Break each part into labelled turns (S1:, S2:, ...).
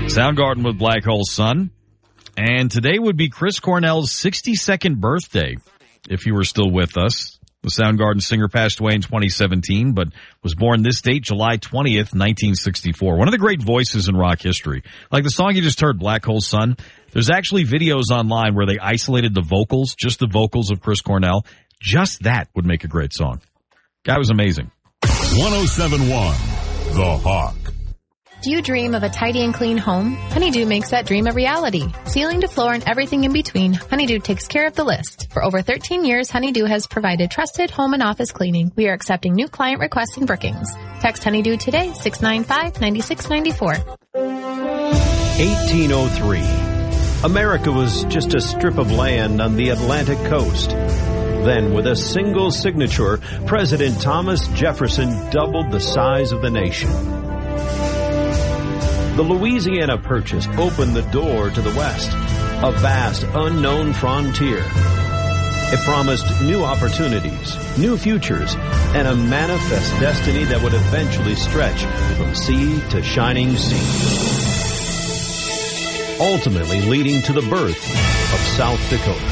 S1: Soundgarden with Black Hole Sun. And today would be Chris Cornell's 62nd birthday, if you were still with us. The Soundgarden singer passed away in 2017, but was born this date, July 20th, 1964. One of the great voices in rock history. Like the song you just heard, Black Hole Sun, there's actually videos online where they isolated the vocals, just the vocals of Chris Cornell. Just that would make a great song. Guy was amazing.
S2: 107.1 The Hawk.
S3: Do you dream of a tidy and clean home? Honeydew makes that dream a reality. Ceiling to floor and everything in between, Honeydew takes care of the list. For over 13 years, Honeydew has provided trusted home and office cleaning. We are accepting new client requests in Brookings. Text Honeydew today, 695-9694.
S4: 1803. America was just a strip of land on the Atlantic coast. Then, with a single signature, President Thomas Jefferson doubled the size of the nation. The Louisiana Purchase opened the door to the West, a vast, unknown frontier. It promised new opportunities, new futures, and a manifest destiny that would eventually stretch from sea to shining sea, ultimately leading to the birth of South Dakota.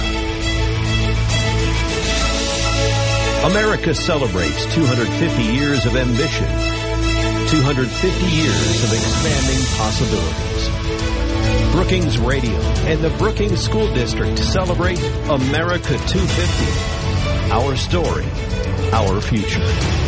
S4: America celebrates 250 years of ambition, 250 years of expanding possibilities. Brookings Radio and the Brookings School District celebrate America 250. Our story, our future.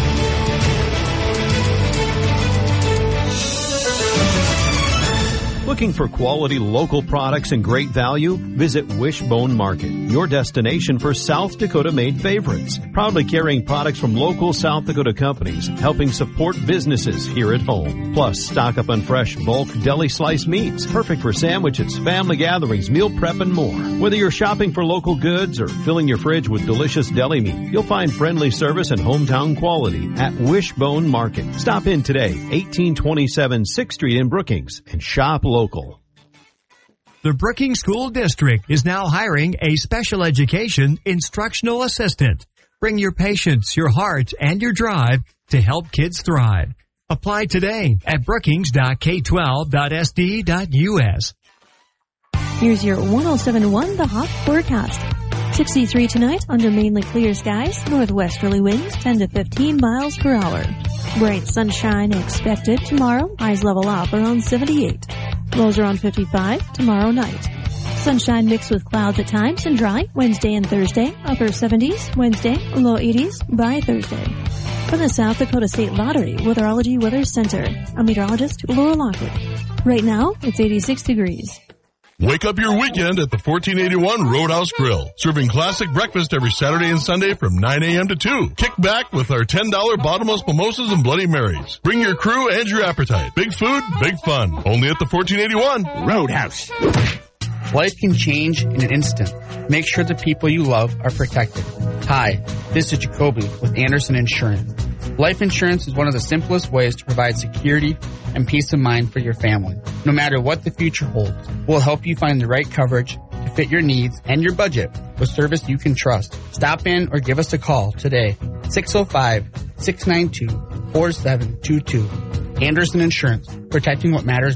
S4: Looking for quality local products and great value? Visit Wishbone Market, your destination for South Dakota-made favorites. Proudly carrying products from local South Dakota companies, helping support businesses here at home. Plus, stock up on fresh bulk deli sliced meats, perfect for sandwiches, family gatherings, meal prep, and more. Whether you're shopping for local goods or filling your fridge with delicious deli meat, you'll find friendly service and hometown quality at Wishbone Market. Stop in today, 1827 6th Street in Brookings, and shop local.
S5: The Brookings School District is now hiring a special education instructional assistant. Bring your patience, your heart, and your drive to help kids thrive. Apply today at brookings.k12.sd.us.
S6: Here's your 107.1 The Hawk forecast. 63 tonight under mainly clear skies, northwesterly winds 10 to 15 miles per hour. Bright sunshine expected tomorrow, highs level off around 78. Lows around 55 tomorrow night. Sunshine mixed with clouds at times and dry Wednesday and Thursday, upper 70s Wednesday, low 80s by Thursday. From the South Dakota State Lottery Weatherology Weather Center, I'm meteorologist Laura Lockwood. Right now, it's 86 degrees.
S2: Wake up your weekend at the 1481 Roadhouse Grill. Serving classic breakfast every Saturday and Sunday from 9 a.m. to 2. Kick back with our $10 bottomless mimosas and Bloody Marys. Bring your crew and your appetite. Big food, big fun. Only at the 1481
S7: Roadhouse. Life can change in an instant. Make sure the people you love are protected. Hi, this is Jacoby with Anderson Insurance. Life insurance is one of the simplest ways to provide security and peace of mind for your family. No matter what the future holds, we'll help you find the right coverage to fit your needs and your budget with service you can trust. Stop in or give us a call today. 605-692-4722. Anderson Insurance, protecting what matters